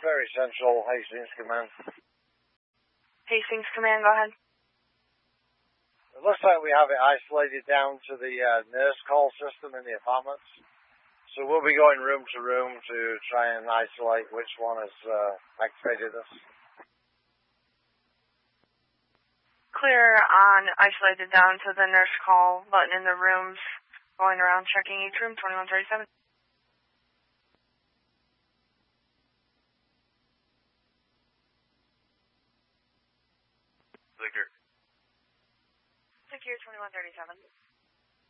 Ferry Central, Hastings Command. Hastings Command, go ahead. It looks like we have it isolated down to the nurse call system in the apartments. So we'll be going room to room to try and isolate which one has activated this. Clear on isolated down to the nurse call button in the rooms. Going around checking each room, 2137. Secure. Secure, 2137.